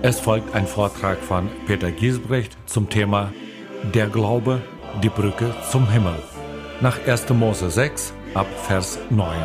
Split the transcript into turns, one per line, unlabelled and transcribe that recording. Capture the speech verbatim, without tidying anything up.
Es folgt ein Vortrag von Peter Giesbrecht zum Thema Der Glaube, die Brücke zum Himmel. Nach erster Mose sechs ab Vers neun.